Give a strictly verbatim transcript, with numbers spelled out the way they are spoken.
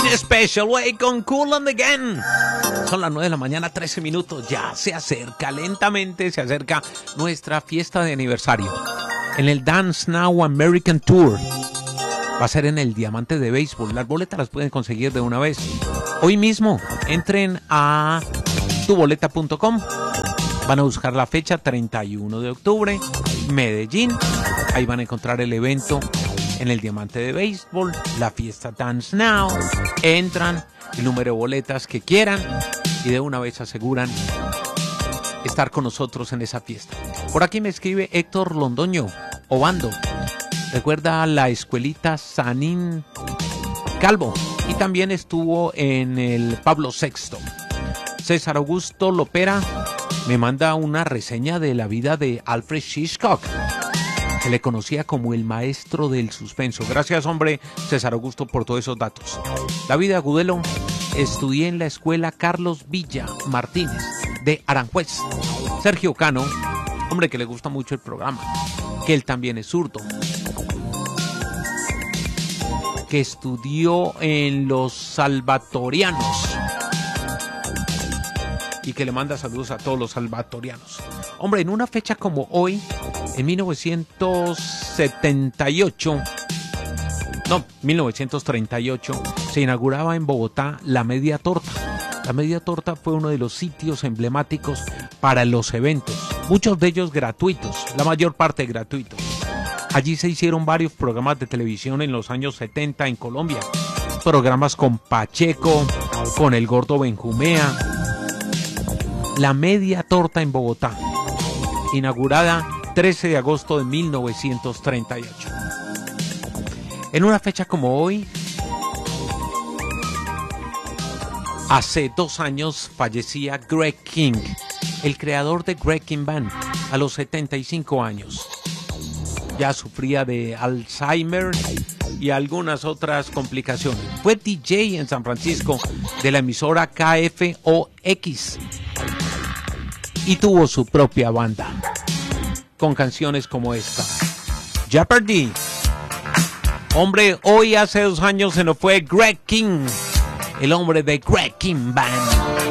In a Special Way con Cool and Again. Son las nueve de la mañana, trece minutos. Ya se acerca, lentamente se acerca nuestra fiesta de aniversario. En el Dance Now American Tour. Va a ser en el Diamante de Béisbol. Las boletas las pueden conseguir de una vez. Hoy mismo, entren a tu boleta punto com. Van a buscar la fecha, treinta y uno de octubre, Medellín. Ahí van a encontrar el evento en el Diamante de Béisbol, la fiesta Dance Now. Entran, el número de boletas que quieran y de una vez aseguran estar con nosotros en esa fiesta. Por aquí me escribe Héctor Londoño, Obando. Recuerda la escuelita Sanín Calvo y también estuvo en el Pablo sexto. César Augusto Lopera me manda una reseña de la vida de Alfred Hitchcock. Se le conocía como el maestro del suspenso. Gracias, hombre, César Augusto, por todos esos datos. David Agudelo, estudié en la escuela Carlos Villa Martínez de Aranjuez. Sergio Cano, hombre que le gusta mucho el programa, que él también es zurdo, que estudió en los Salvatorianos y que le manda saludos a todos los salvatorianos. Hombre, en una fecha como hoy, en mil novecientos setenta y ocho, no, mil novecientos treinta y ocho, se inauguraba en Bogotá la Media Torta. La Media Torta fue uno de los sitios emblemáticos para los eventos, muchos de ellos gratuitos, la mayor parte gratuitos. Allí se hicieron varios programas de televisión en los años setenta en Colombia. Programas con Pacheco, con el Gordo Benjumea. La Media Torta en Bogotá, inaugurada trece de agosto de mil novecientos treinta y ocho. En una fecha como hoy, hace dos años fallecía Greg King, el creador de Greg King Band, a los setenta y cinco años. Ya sufría de Alzheimer y algunas otras complicaciones. Fue D J en San Francisco de la emisora K F O X y tuvo su propia banda con canciones como esta, Jeopardy. Hombre, hoy hace dos años se nos fue Greg King, el hombre de Greg King Band.